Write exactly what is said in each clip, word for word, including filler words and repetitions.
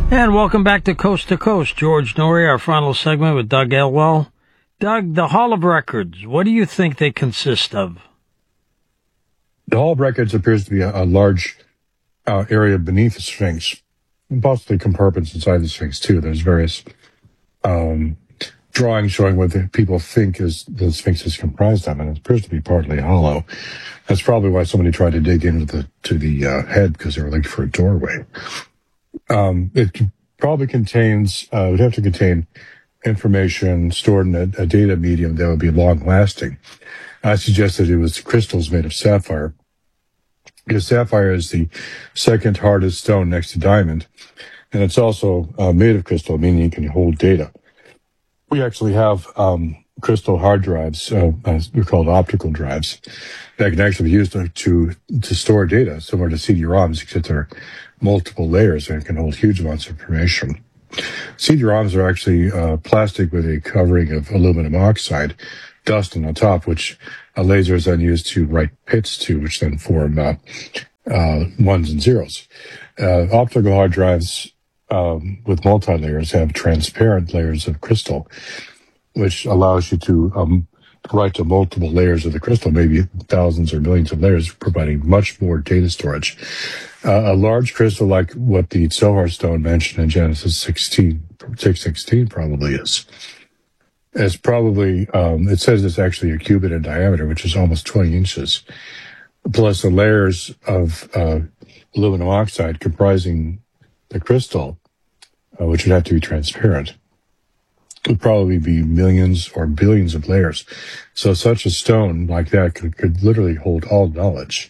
And welcome back to Coast to Coast. George Noory, our final segment with Doug Elwell. Doug, the Hall of Records, what do you think they consist of? The Hall of Records appears to be a, a large uh, area beneath the Sphinx, and possibly compartments inside the Sphinx, too. There's various um, drawings showing what the people think is the Sphinx is comprised of, and it appears to be partly hollow. That's probably why somebody tried to dig into the to the uh, head, because they were looking for a doorway. Um, it probably contains, uh, would have to contain information stored in a, a data medium that would be long-lasting. I suggested it was crystals made of sapphire, because sapphire is the second hardest stone next to diamond, and it's also uh, made of crystal, meaning it can hold data. We actually have um, crystal hard drives, uh, as they're called optical drives, that can actually be used to, to, to store data, similar to C D ROMs, except they're multiple layers and can hold huge amounts of information. C D ROMs are actually uh, plastic with a covering of aluminum oxide, dust on the top, which a laser is then used to write bits to, which then form uh, uh, ones and zeros. Uh, optical hard drives um, with multi-layers have transparent layers of crystal, which allows you to um, write to multiple layers of the crystal, maybe thousands or millions of layers, providing much more data storage. Uh, a large crystal like what the Zohar stone mentioned in Genesis sixteen, six sixteen probably is. It's probably, um, it says it's actually a cubit in diameter, which is almost twenty inches, plus the layers of uh, aluminum oxide comprising the crystal, uh, which would have to be transparent. Would probably be millions or billions of layers. So such a stone like that could, could literally hold all knowledge.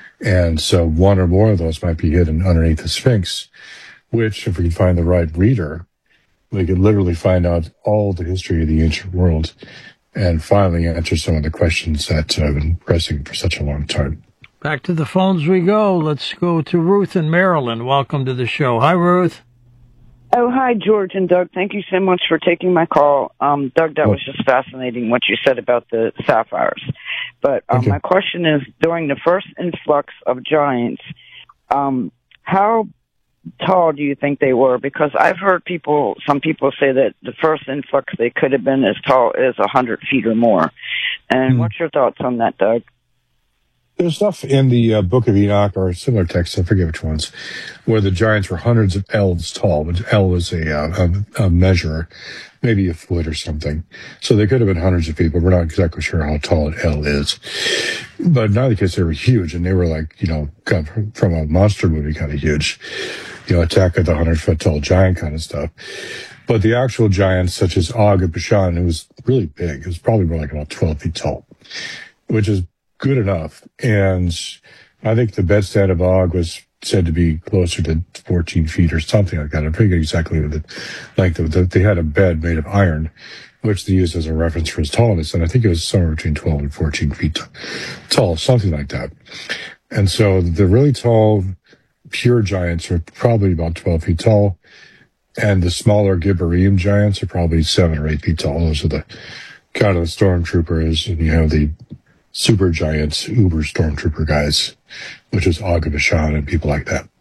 And so one or more of those might be hidden underneath the Sphinx, which, if we can find the right reader, we could literally find out all the history of the ancient world and finally answer some of the questions that have been pressing for such a long time. Back to the phones we go. Let's go to Ruth in Maryland. Welcome to the show. Hi, Ruth. Oh, hi, George and Doug. Thank you so much for taking my call. Um, Doug, that was just fascinating what you said about the sapphires. But um, my question is, during the first influx of giants, um, how tall do you think they were? Because I've heard people, some people say that the first influx, they could have been as tall as one hundred feet or more. And mm. what's your thoughts on that, Doug? There's stuff in the uh, Book of Enoch or similar texts, I forget which ones, where the giants were hundreds of ells tall. But L was a, uh, a, a measure, maybe a foot or something. So they could have been hundreds of feet, but we're not exactly sure how tall an L is. But in either case, they were huge, and they were like, you know, from a monster movie kind of huge. You know, Attack of the hundred-foot-tall giant kind of stuff. But the actual giants, such as Og of Bashan, who was really big, it was probably more like about twelve feet tall, which is good enough. And I think the bedstead of Og was said to be closer to fourteen feet or something like that. I forget exactly the length of it. They had a bed made of iron, which they used as a reference for his tallness. And I think it was somewhere between twelve and fourteen feet t- tall, something like that. And so the really tall, pure giants are probably about twelve feet tall. And the smaller Gibberim giants are probably seven or eight feet tall. Those are the kind of the stormtroopers. And you have the super giants, uber stormtrooper guys, which is Og of Bashan and people like that.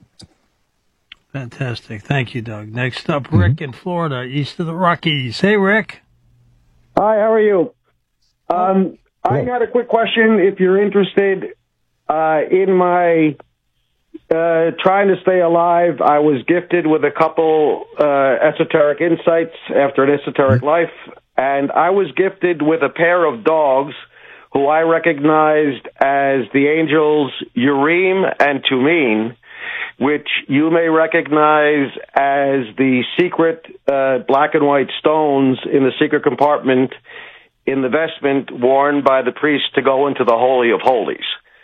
Fantastic. Thank you, Doug. Next up, Rick mm-hmm. in Florida, east of the Rockies. Hey, Rick. Hi, how are you? Um, I had a quick question. If you're interested, uh, in my uh, trying to stay alive, I was gifted with a couple uh, esoteric insights after an esoteric mm-hmm. life, and I was gifted with a pair of dogs who I recognized as the angels Urim and Tumim, which you may recognize as the secret uh, black and white stones in the secret compartment in the vestment worn by the priest to go into the Holy of Holies.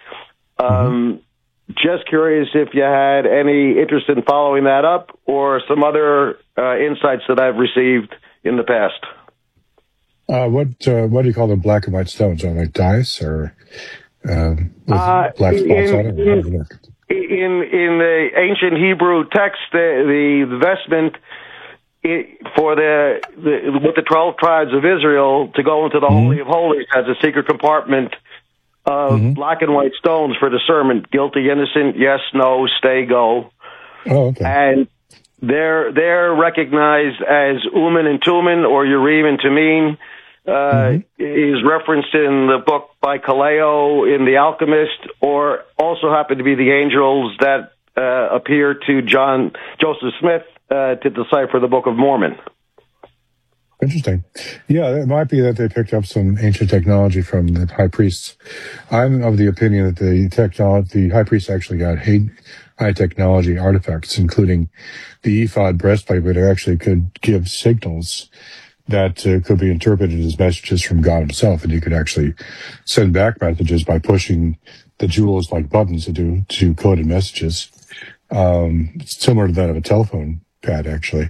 Um, mm-hmm. Just curious if you had any interest in following that up or some other uh, insights that I've received in the past. Uh, what uh, what do you call them? Black and white stones? Are they like dice or um, with uh, black spots in, on it? Or how does it work? In in the ancient Hebrew text, the, the vestment it, for the, the with the twelve tribes of Israel to go into the mm-hmm. Holy of Holies has a secret compartment of mm-hmm. black and white stones for discernment: guilty, innocent, yes, no, stay, go. Oh, okay. And they're they're recognized as Uman and Tuman, or Urim and Tumim. Uh, mm-hmm. Is referenced in the book by Kaleo in The Alchemist, or also happen to be the angels that uh, appear to John Joseph Smith uh, to decipher the Book of Mormon. Interesting. Yeah, it might be that they picked up some ancient technology from the high priests. I'm of the opinion that the technology, the high priests actually got high technology artifacts, including the ephod breastplate, but it actually could give signals that uh, could be interpreted as messages from God himself, and you could actually send back messages by pushing the jewels like buttons to do to coded messages, um, similar to that of a telephone pad, actually.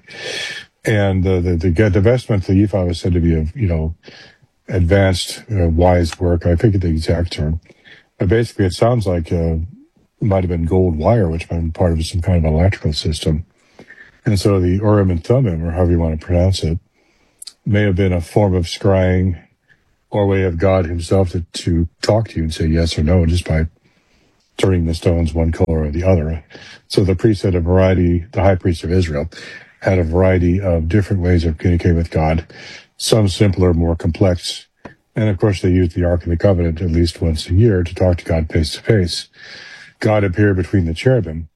And uh, the the the vestment, the ephod, was said to be a you know advanced, uh, wise work. I forget the exact term, but basically, it sounds like uh, it might have been gold wire, which might have been part of some kind of electrical system. And so the Urim and Thummim, or however you want to pronounce it, may have been a form of scrying or a way of God himself to, to talk to you and say yes or no just by turning the stones one color or the other. So the priest had a variety, the high priest of Israel had a variety of different ways of communicating with God, some simpler, more complex. And of course, they used the Ark of the Covenant at least once a year to talk to God face to face. God appeared between the cherubim.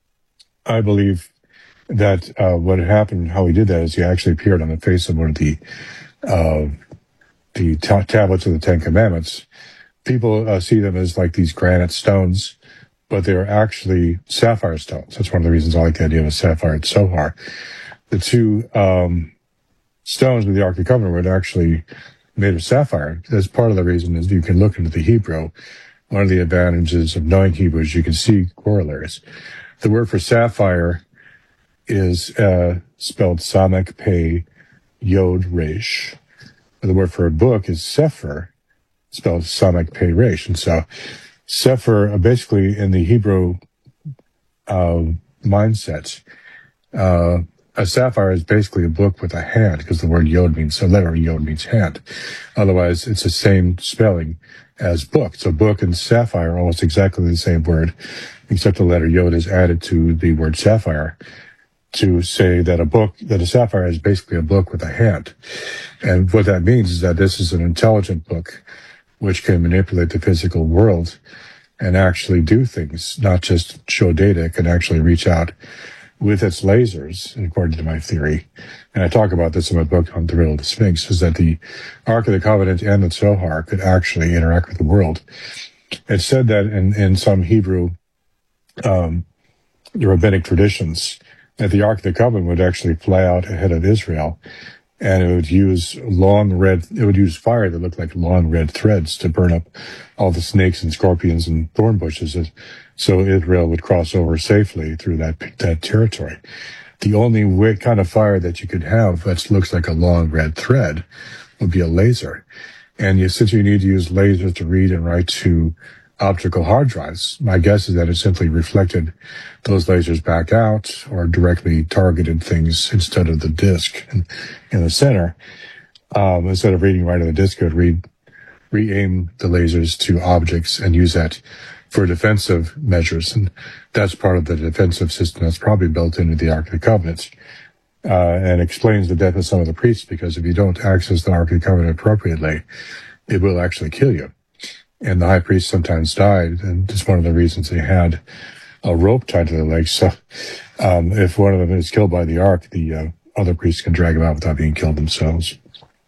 I believe that uh, what had happened, how he did that, is he actually appeared on the face of one of the uh, the ta- tablets of the Ten Commandments. People uh, see them as like these granite stones, but they're actually sapphire stones. That's one of the reasons I like the idea of a sapphire and Sohar. The two um, stones with the Ark of the Covenant were actually made of sapphire. That's part of the reason is you can look into the Hebrew. One of the advantages of knowing Hebrew is you can see corollaries. The word for sapphire is uh, spelled Samek Pei Yod Resh. The word for a book is Sefer, spelled Samek Pei Resh. And so Sefer, uh, basically in the Hebrew uh, mindset, uh, a sapphire is basically a book with a hand, because the word Yod means, so letter Yod means hand. Otherwise, it's the same spelling as book. So book and sapphire are almost exactly the same word, except the letter Yod is added to the word sapphire, to say that a book, that a sapphire is basically a book with a hand. And what that means is that this is an intelligent book which can manipulate the physical world and actually do things, not just show data. It can actually reach out with its lasers, according to my theory. And I talk about this in my book on the Riddle of the Sphinx, is that the Ark of the Covenant and the Zohar could actually interact with the world. It's said that in, in some Hebrew um, rabbinic traditions, that the Ark of the Covenant would actually fly out ahead of Israel, and it would use long red, it would use fire that looked like long red threads to burn up all the snakes and scorpions and thorn bushes, so Israel would cross over safely through that that territory. The only way, kind of fire that you could have that looks like a long red thread would be a laser. And you, since you need to use lasers to read and write to optical hard drives, my guess is that it simply reflected those lasers back out or directly targeted things instead of the disk in, in the center. Um, instead of reading right on the disk, it would read, re-aim the lasers to objects and use that for defensive measures. And that's part of the defensive system that's probably built into the Ark of the Covenant, uh, and explains the death of some of the priests, because if you don't access the Ark of the Covenant appropriately, it will actually kill you. And the high priest sometimes died, and it's one of the reasons they had a rope tied to their legs. So um, if one of them is killed by the ark, the uh, other priests can drag them out without being killed themselves.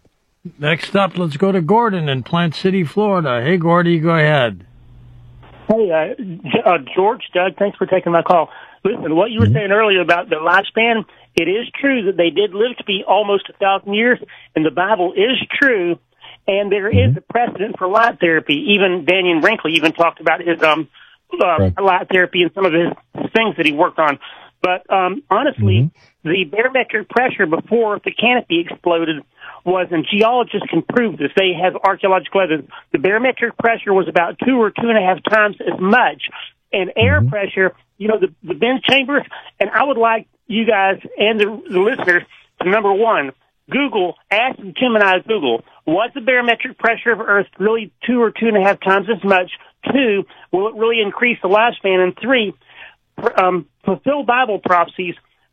Next up, let's go to Gordon in Plant City, Florida. Hey, Gordy, go ahead. Hey, uh, uh, George, Doug, thanks for taking my call. Listen, what you were mm-hmm. saying earlier about the lifespan, it is true that they did live to be almost a thousand years, and the Bible is true. And there mm-hmm. is a precedent for light therapy. Even Daniel Brinkley even talked about his um, uh, right. light therapy and some of his things that he worked on. But um, honestly, mm-hmm. the barometric pressure before the canopy exploded was, and geologists can prove this, they have archaeological evidence, the barometric pressure was about two or two and a half times as much. And air mm-hmm. pressure, you know, the, the vent chambers, and I would like you guys and the, the listeners to, number one, Google, ask Gemini Google, was the barometric pressure of Earth really two or two and a half times as much? Two, will it really increase the lifespan? And three, um, fulfill Bible prophecies.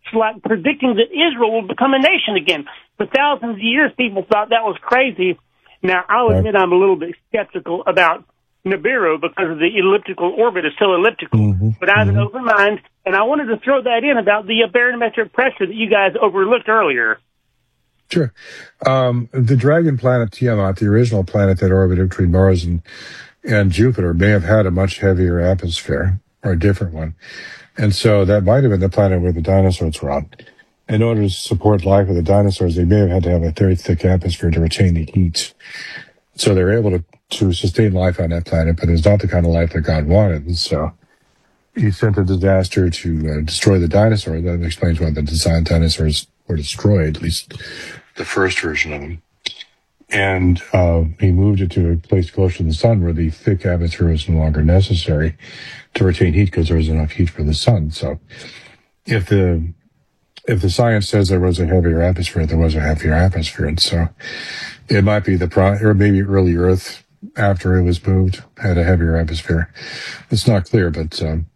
It's like predicting that Israel will become a nation again. For thousands of years, people thought that was crazy. Now, I'll admit I'm a little bit skeptical about Nibiru because of the elliptical orbit is so elliptical. Mm-hmm. But I have mm-hmm. an open mind, and I wanted to throw that in about the barometric pressure that you guys overlooked earlier. Sure. Um, the dragon planet Tiamat, the original planet that orbited between Mars and, and Jupiter, may have had a much heavier atmosphere, or a different one. And so that might have been the planet where the dinosaurs were on. In order to support life of the dinosaurs, they may have had to have a very thick atmosphere to retain the heat. So they were able to, to sustain life on that planet, but it was not the kind of life that God wanted. And so he sent a disaster to uh, destroy the dinosaur. That explains why the design dinosaurs were destroyed, at least the first version of them. And uh, he moved it to a place close to the sun where the thick atmosphere was no longer necessary to retain heat because there was enough heat for the sun. So if the if the science says there was a heavier atmosphere, there was a heavier atmosphere. And so it might be the pro or maybe early Earth after it was moved had a heavier atmosphere. It's not clear, but um,